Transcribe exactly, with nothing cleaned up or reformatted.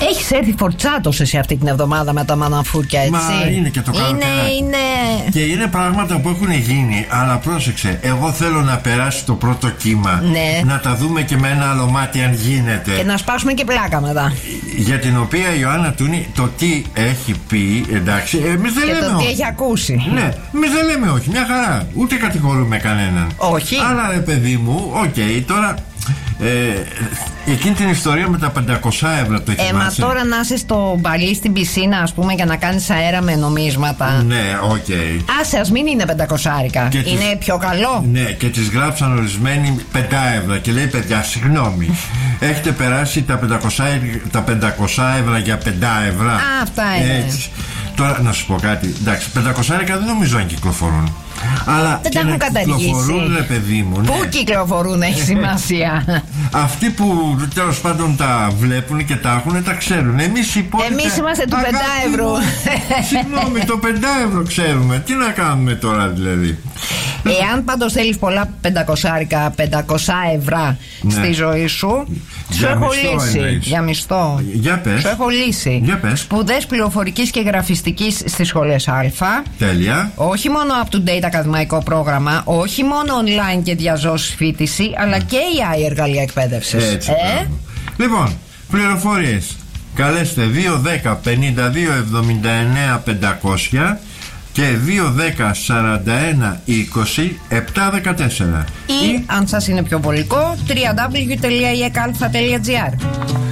Έχεις έρθει φορτσάτος εσύ αυτή την εβδομάδα με τα μαναφούκια, έτσι. Μα είναι και το καλοκαίρι. Είναι, είναι. Και είναι πράγματα που έχουν γίνει. Αλλά πρόσεξε, εγώ θέλω να περάσει το πρώτο κύμα. Ναι. Να τα δούμε και με ένα άλλο μάτι αν γίνεται. Και να σπάσουμε και πλάκα μετά. Για την οποία η Ιωάννα Τούνη το τι έχει πει, εντάξει, εμείς δεν και λέμε. Και το τι όχι. έχει ακούσει. Ναι, εμείς δεν λέμε όχι, μια χαρά. Ούτε κατηγορούμε κανέναν. Όχι. Αλλά ρε παιδί μου, οκ, okay, τώρα. Ε, εκείνη την ιστορία με τα πεντακόσια ευρώ το Ε, μα τώρα να είσαι στο μπαλί στην πισίνα, ας πούμε, για να κάνεις αέρα με νομίσματα. Ναι, οκ. Okay. Άσε, ας μην είναι πεντακόσιάρικα. Είναι τις... πιο καλό. Ναι, και τις γράψαν ορισμένοι πέντε ευρώ. Και λέει, παιδιά, συγγνώμη, έχετε περάσει τα πεντακόσια ευρώ για πέντε ευρώ. Α, αυτά είναι. Έτσι. Τώρα να σου πω κάτι. Εντάξει, πεντακόσια δεν νομίζω αν κυκλοφορούν. Αλλά δεν τα έχουν καταργήσει. Κυκλοφορούν, ρε παιδί μου. Ναι. Πού κυκλοφορούν, έχει σημασία. Αυτοί που τέλος πάντων τα βλέπουν και τα έχουν, τα ξέρουν. Εμείς οι υπόλοιποι. Εμείς είμαστε του πέντε ευρώ. Συγγνώμη, το πέντε ευρώ ξέρουμε. Τι να κάνουμε τώρα δηλαδή. Εάν πάντως θέλεις πολλά πεντακόσιάρικα, πεντακόσια ευρώ ναι. στη ζωή σου, για σου έχω λύσει. Εννοείς. Για μισθό. Για πες. Σου έχω λύσει. Για πες. Σπουδές πληροφορικής και γραφιστικής στις σχολές Α. Τέλεια. Όχι μόνο up-to-date ακαδημαϊκό πρόγραμμα, όχι μόνο online και διαζώσεις φοιτηση, αλλά και έι άι εργαλεία εκπαίδευσης. Έτσι. Ε? Λοιπόν, πληροφορίες. Καλέστε δύο δέκα πενήντα δύο εβδομήντα εννέα πεντακόσια και δύο δέκα σαράντα ένα είκοσι επτά δεκατέσσερα. Ή, ή αν σας είναι πιο βολικό, double-u double-u double-u τελεία ι εκ α τελεία τζι άρ.